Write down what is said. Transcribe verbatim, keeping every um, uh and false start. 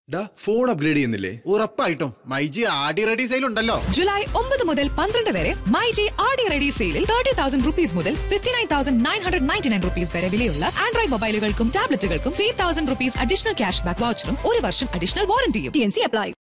Phone upgrade ചെയ്യുന്നില്ലേ? ഉറപ്പായിട്ടും മൈജി ആടി റെഡി സെയിൽ ഉണ്ടല്ലോ. ജൂലൈ ഒമ്പത് മുതൽ പന്ത്രണ്ട് വരെ മൈജി ആടി റെഡി സെയിലിൽ തേർട്ടി തൗസൻഡ് റുപ്പീസ് മുതൽ fifty nine thousand nine hundred ninety nine rupees വരെ വിലയുള്ള Android മൊബൈലുകൾക്കും ടാബ്ലറ്റുകൾക്കും three thousand rupees additional cash back വൗച്ചറും ഒരു വർഷം additional വാറന്റിയും. T N C apply.